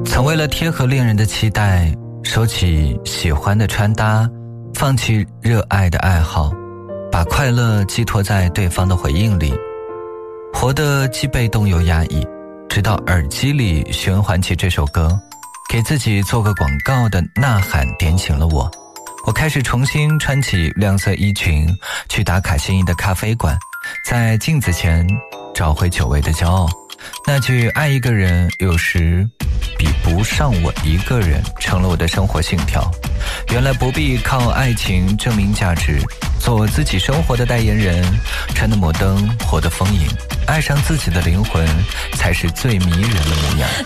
曾为了贴合恋人的期待，收起喜欢的穿搭，放弃热爱的爱好，把快乐寄托在对方的回应里，活得既被动又压抑，直到耳机里循环起这首歌，给自己做个广告的呐喊点醒了我。我开始重新穿起亮色衣裙，去打卡心仪的咖啡馆，在镜子前找回久违的骄傲。那句爱一个人有时比不上我一个人成了我的生活信条。原来不必靠爱情证明价值，做自己生活的代言人，穿得摩登，活得丰盈，爱上自己的灵魂才是最迷人的模样。